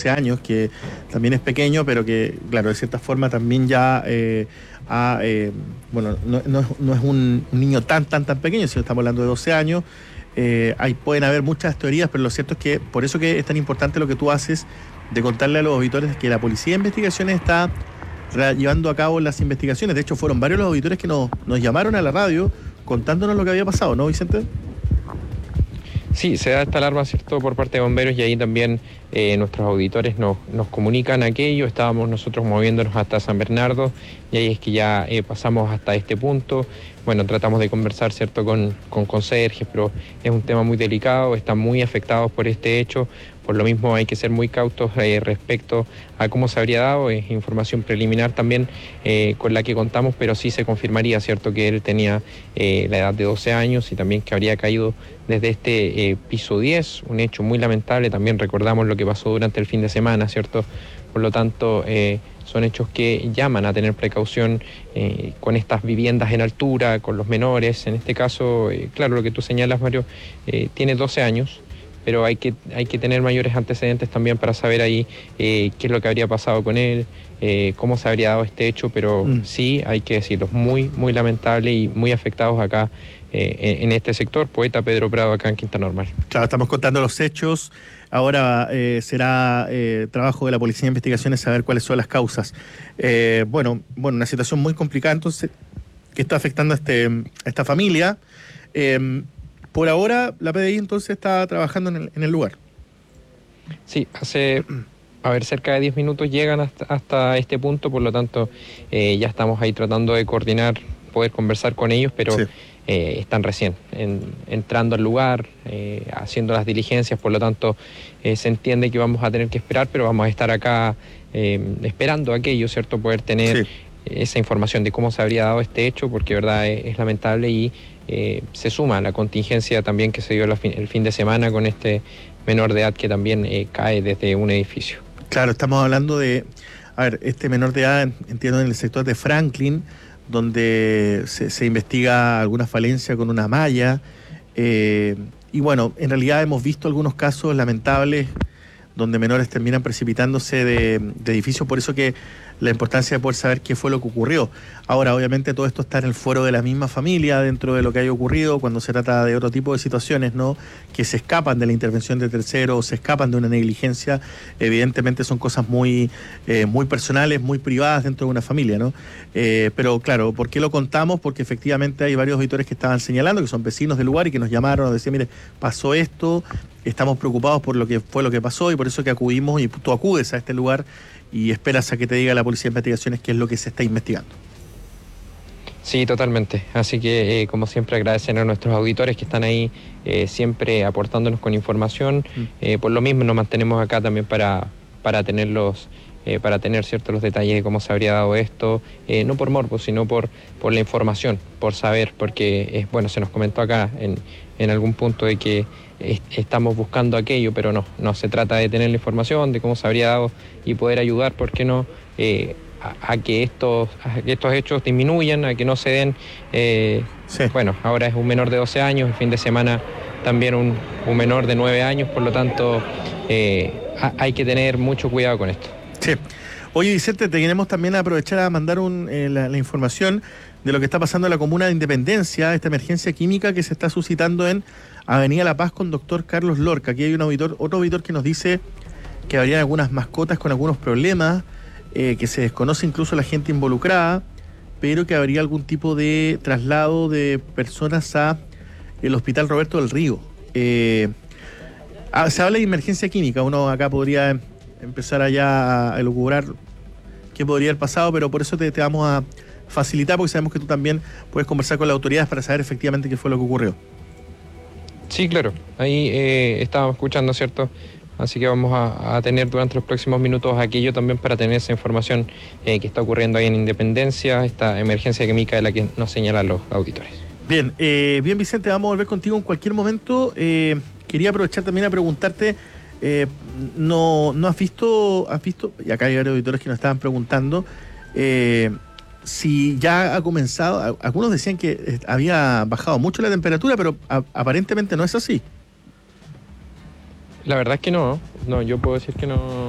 12 años, que también es pequeño, pero que, claro, de cierta forma también ya bueno, no es un niño tan pequeño, sino estamos hablando de 12 años. Ahí pueden haber muchas teorías, pero lo cierto es que por eso que es tan importante lo que tú haces de contarle a los auditores que la Policía de Investigaciones está llevando a cabo las investigaciones. De hecho, fueron varios los auditores que nos llamaron a la radio contándonos lo que había pasado, ¿no, Vicente? Sí, se da esta alarma, ¿cierto?, por parte de bomberos, y ahí también nuestros auditores nos comunican aquello. Estábamos nosotros moviéndonos hasta San Bernardo y ahí es que ya pasamos hasta este punto. Bueno, tratamos de conversar, ¿cierto?, con conserjes, pero es un tema muy delicado, están muy afectados por este hecho. Por lo mismo hay que ser muy cautos respecto a cómo se habría dado. Es información preliminar también con la que contamos, pero sí se confirmaría, ¿cierto?, que él tenía la edad de 12 años y también que habría caído desde este piso 10, un hecho muy lamentable. También recordamos lo que pasó durante el fin de semana, ¿cierto? Por lo tanto, son hechos que llaman a tener precaución con estas viviendas en altura, con los menores. En este caso, claro, lo que tú señalas, Mario, tiene 12 años. Pero hay que tener mayores antecedentes también para saber ahí qué es lo que habría pasado con él, cómo se habría dado este hecho, pero sí, hay que decirlo, muy lamentable y muy afectados acá en este sector. Poeta Pedro Prado, acá en Quinta Normal. Claro, estamos contando los hechos. Ahora será trabajo de la Policía de Investigaciones saber cuáles son las causas. Bueno, una situación muy complicada entonces que está afectando a esta familia. Por ahora, la PDI entonces está trabajando en el lugar. Sí, hace, cerca de 10 minutos llegan hasta este punto, por lo tanto, ya estamos ahí tratando de coordinar, poder conversar con ellos, pero sí, están recién entrando al lugar, haciendo las diligencias, por lo tanto, se entiende que vamos a tener que esperar, pero vamos a estar acá esperando aquello, ¿cierto? Poder tener esa información de cómo se habría dado este hecho, porque verdad es lamentable y se suma a la contingencia también que se dio el fin de semana con este menor de edad que también cae desde un edificio. Claro, estamos hablando de, este menor de edad, entiendo, en el sector de Franklin, donde se investiga alguna falencia con una malla, y bueno, en realidad hemos visto algunos casos lamentables donde menores terminan precipitándose de edificios, por eso que la importancia de poder saber qué fue lo que ocurrió. Ahora, obviamente, todo esto está en el fuero de la misma familia, dentro de lo que haya ocurrido, cuando se trata de otro tipo de situaciones, ¿no?, que se escapan de la intervención de terceros, se escapan de una negligencia. Evidentemente son cosas muy personales, muy privadas dentro de una familia, ¿no? Pero claro, ¿por qué lo contamos? Porque efectivamente hay varios auditores que estaban señalando, que son vecinos del lugar y que nos llamaron, nos decían, mire, pasó esto, estamos preocupados por lo que fue lo que pasó y por eso que acudimos, y tú acudes a este lugar y esperas a que te diga la Policía de Investigaciones qué es lo que se está investigando. Sí, totalmente. Así que, como siempre, agradecer a nuestros auditores que están ahí siempre aportándonos con información. Por lo mismo nos mantenemos acá también para tenerlos, para tener ciertos los detalles de cómo se habría dado esto, no por morbo, sino por la información, por saber, porque se nos comentó acá en algún punto de que estamos buscando aquello, pero no se trata de tener la información de cómo se habría dado y poder ayudar, ¿por qué no?, a que estos hechos disminuyan, a que no se den. Ahora es un menor de 12 años, el fin de semana también un menor de 9 años, por lo tanto hay que tener mucho cuidado con esto. Sí. Oye, Vicente, te queremos también aprovechar a mandar la información de lo que está pasando en la comuna de Independencia, esta emergencia química que se está suscitando en Avenida La Paz con Dr. Carlos Lorca. Aquí hay otro auditor que nos dice que habrían algunas mascotas con algunos problemas, que se desconoce incluso la gente involucrada, pero que habría algún tipo de traslado de personas a el Hospital Roberto del Río. Se habla de emergencia química, uno acá podría empezar allá a elucubrar qué podría haber pasado, pero por eso te vamos a facilitar, porque sabemos que tú también puedes conversar con las autoridades para saber efectivamente qué fue lo que ocurrió. Sí, claro, ahí estábamos escuchando, ¿cierto? Así que vamos a tener durante los próximos minutos aquello también para tener esa información que está ocurriendo ahí en Independencia, esta emergencia química de la que nos señalan los auditores. Bien, Vicente, vamos a volver contigo en cualquier momento. Quería aprovechar también a preguntarte, ¿no has visto, y acá hay varios auditores que nos estaban preguntando, si ya ha comenzado, algunos decían que había bajado mucho la temperatura, pero aparentemente no es así. La verdad es que no, yo puedo decir que no